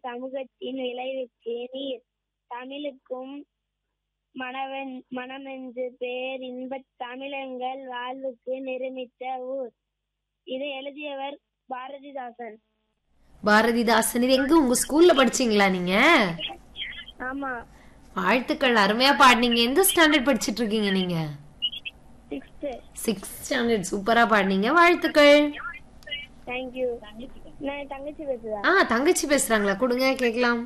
சமூகத்தின் விளைவுக்கு நீர். தமிழுக்கும் மனமென்று பேர் இன்பத் தமிழங்கள் வாழ்வுக்கு நிருமித்த ஊர். இதை எழுதியவர் பாரதிதாசன். பாரதிதாசன் இது எங்க உங்க ஸ்கூல்ல படிச்சீங்களா நீங்க? ஆமா. வாழ்த்துக்கள், அருமையா பாடினீங்க. எந்த ஸ்டாண்டர்ட் படிச்சிட்டு இருக்கீங்க நீங்க? 6th standard. சூப்பரா பாடினீங்க, வாழ்த்துக்கள். தேங்க்யூ. நான் தங்கச்சி பேசுறேன். தங்கச்சி பேசுறாங்களா? கொடுங்க கேக்கலாம்.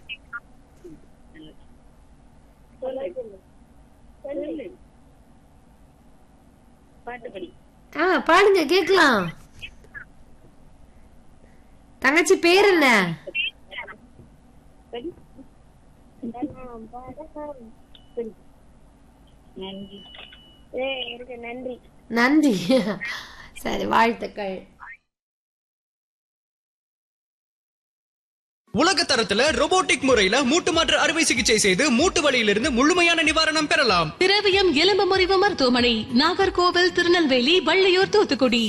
பாடுங்க கேக்கலாம். தங்கச்சி பேர் என்ன? நன்றி. நன்றி. சரி, வாழ்த்துக்கள். உலக தரத்துல ரோபோட்டிக் முறையில மூட்டு மாற்று அறுவை சிகிச்சை செய்து மூட்டு வலியிலிருந்து முழுமையான நிவாரணம் பெறலாம். திரவியம் எலும்பு முறிவு மருத்துவமனை, நாகர்கோவில், திருநெல்வேலி, வள்ளியூர், தூத்துக்குடி.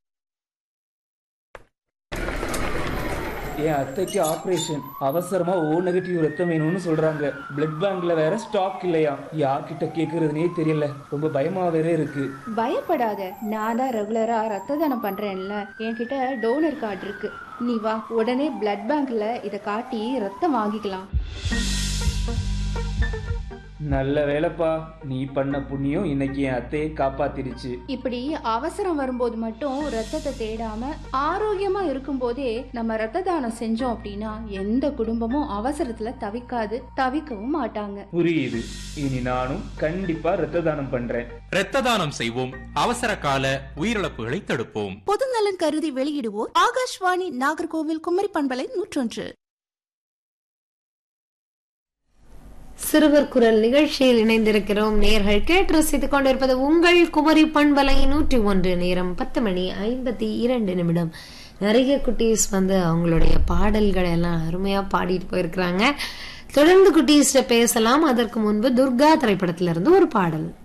என் அத்தைக்கு ஆபரேஷன், அவசரமா O நெகட்டிவ் ரத்தம் வேணும்னு சொல்றாங்க. பிளட் பேங்க்ல வேற ஸ்டாக் இல்லையா, யார்கிட்ட கேக்குறதுனே தெரியல. ரொம்ப பயமா வேற இருக்கு. பயப்படாத, நான் தான் ரெகுலரா ரத்த தானம் பண்றேன்ல, என்கிட்ட டோனர் கார்டு இருக்கு. நீ வா, உடனே பிளட் பேங்க்ல இத காட்டி ரத்தம் வாங்கிக்கலாம். நல்ல வேலைப்பா, நீ பண்ண புண்ணியம் இன்னைக்கு என் அத்தையை காப்பாத்திருச்சு. இப்படி அவசரம் வரும்போது மட்டும் ரத்தத்தை தேடாம ஆரோக்கியமா இருக்கும் போதே நம்ம ரத்த தானம் செஞ்சோம் அப்படின்னா எந்த குடும்பமும் அவசரத்துல தவிக்கவும் மாட்டாங்க. புரியுது. இனி நானும் கண்டிப்பா ரத்த தானம் பண்றேன். ரத்த தானம் செய்வோம், அவசர கால உயிரிழப்புகளை தடுப்போம். பொதுநலன் கருதி வெளியிடுவோர் ஆகாஷ்வாணி, நாகர்கோவில், குமரி பண்பலை 101. சிறுவர் குரல் நிகழ்ச்சியில் இணைந்திருக்கிறோம். நேர்கள் கேட்டு ரசித்துக் கொண்டிருப்பது உங்கள் குமரி பண்பலை 101. நேரம் 10:52. நிறைய குட்டீஸ் அவங்களுடைய பாடல்களை எல்லாம் அருமையா பாடிட்டு போயிருக்கிறாங்க. தொடர்ந்து குட்டீஸ் பேசலாம். அதற்கு முன்பு துர்கா திரைப்படத்திலிருந்து ஒரு பாடல்.